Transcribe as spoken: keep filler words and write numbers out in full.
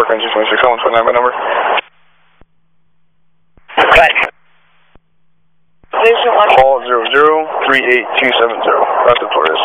York, N G twenty-six, one twenty-nine, my number. Okay. Station one. Call zero zero three eight two seven zero. That's the Flores.